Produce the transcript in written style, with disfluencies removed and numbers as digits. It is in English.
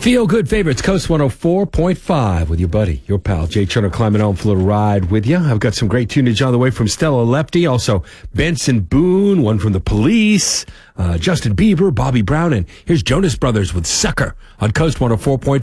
Feel Good Favorites, Coast 104.5 with your buddy, your pal, Jay Turner, climbing on for a little ride with you. I've got some great tunage on the way from Stella Lepty, also Benson Boone, one from the Police, Justin Bieber, Bobby Brown, and here's Jonas Brothers with Sucker on Coast 104.5.